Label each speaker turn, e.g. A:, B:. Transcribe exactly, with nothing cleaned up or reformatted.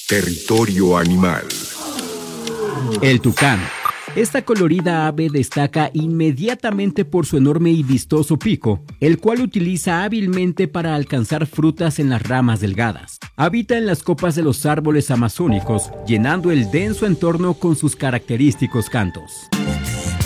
A: Territorio animal.
B: El tucán. Esta colorida ave destaca inmediatamente por su enorme y vistoso pico, el cual utiliza hábilmente para alcanzar frutas en las ramas delgadas. Habita en las copas de los árboles amazónicos, llenando el denso entorno con sus característicos cantos.